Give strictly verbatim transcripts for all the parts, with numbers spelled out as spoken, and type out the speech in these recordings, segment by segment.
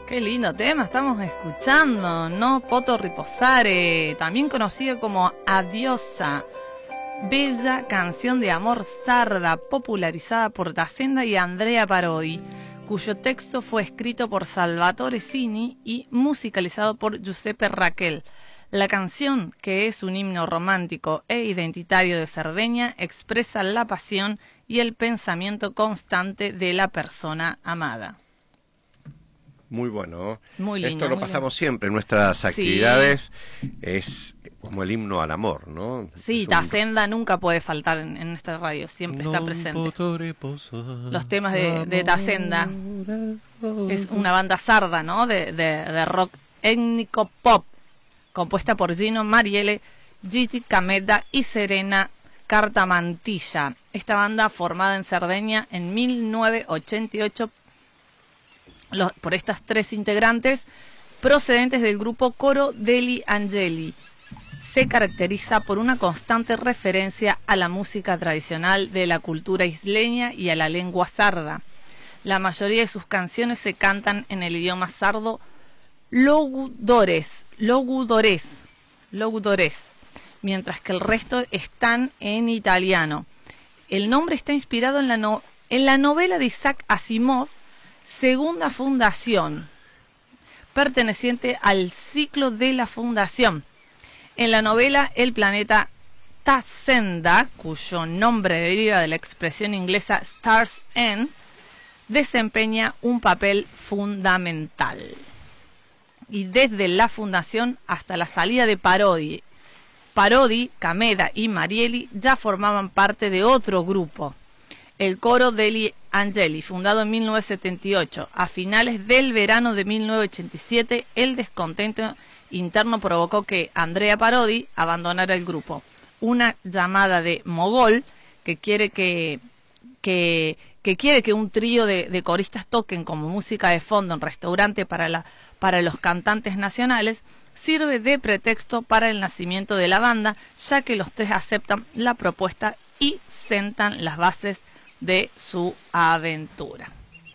Qué lindo tema estamos escuchando, ¿no? Poto Riposare, también conocido como Adiosa, bella canción de amor sarda, popularizada por Tasenda y Andrea Parodi, cuyo texto fue escrito por Salvatore Sini y musicalizado por Giuseppe Raquel. La canción, que es un himno romántico e identitario de Cerdeña, expresa la pasión y el pensamiento constante de la persona amada. Muy bueno. Muy lindo. Esto lo muy pasamos lindo. siempre en nuestras actividades. Sí. Es como el himno al amor, ¿no? Sí, un... Tasenda nunca puede faltar en, en nuestra radio, siempre está presente. Los temas de, de Tasenda. Es una banda sarda, ¿no? De, de, de rock étnico pop, compuesta por Gino Marielle, Gigi Cameda y Serena Cartamantilla. Esta banda, formada en Cerdeña en mil novecientos ochenta y ocho los, por estas tres integrantes procedentes del grupo Coro degli Angeli, se caracteriza por una constante referencia a la música tradicional de la cultura isleña y a la lengua sarda. La mayoría de sus canciones se cantan en el idioma sardo logudores, logudores, logudores, mientras que el resto están en italiano. El nombre está inspirado en la, no, en la novela de Isaac Asimov, Segunda Fundación, perteneciente al ciclo de la Fundación. En la novela, el planeta Tasenda, cuyo nombre deriva de la expresión inglesa Star's End, desempeña un papel fundamental. Y desde la fundación hasta la salida de Parodi, Parodi, Cameda y Marielli ya formaban parte de otro grupo, el Coro degli Angeli, fundado en mil novecientos setenta y ocho. A finales del verano de mil novecientos ochenta y siete, el descontento interno provocó que Andrea Parodi abandonara el grupo. Una llamada de Mogol, que quiere que, que, que, quiere que un trío de, de coristas toquen como música de fondo en restaurante para, la, para los cantantes nacionales, sirve de pretexto para el nacimiento de la banda, ya que los tres aceptan la propuesta y sentan las bases de su aventura.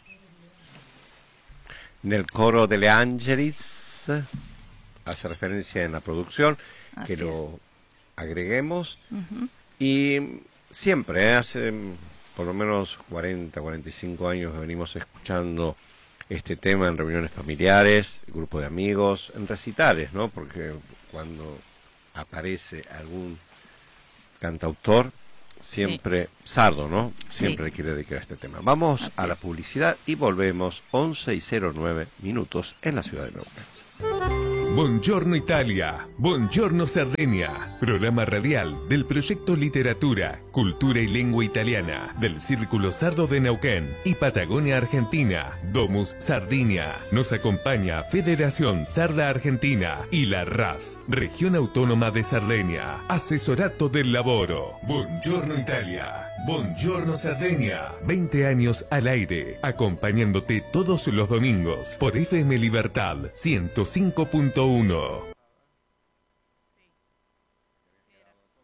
Nel Coro degli Angelis hace referencia en la producción, Así que lo es. agreguemos. Uh-huh. Y siempre, ¿eh? hace por lo menos cuarenta, cuarenta y cinco años que venimos escuchando este tema en reuniones familiares, grupo de amigos, en recitales, ¿no? Porque cuando aparece algún cantautor, siempre sí. sardo, ¿no? Siempre sí. le quiere dedicar este tema. Vamos Así a la publicidad y volvemos once y cero nueve minutos en la ciudad de Neuquén. Buongiorno Italia, Buongiorno Sardegna, programa radial del proyecto Literatura, Cultura y Lengua Italiana del Círculo Sardo de Neuquén y Patagonia Argentina, Domus Sardinia. Nos acompaña Federación Sarda Argentina y la R A S, Región Autónoma de Sardegna, Asesorato del Laboro. Buongiorno Italia, Buongiorno Sardegna, veinte años al aire, acompañándote todos los domingos por F M Libertad ciento cinco punto uno.